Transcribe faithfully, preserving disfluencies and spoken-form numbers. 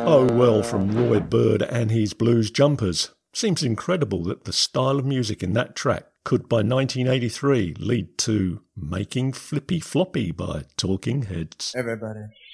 Oh Well from Roy Bird and his Blues Jumpers. Seems incredible that the style of music in that track could by nineteen eighty-three lead to Making Flippy Floppy by Talking Heads. Everybody.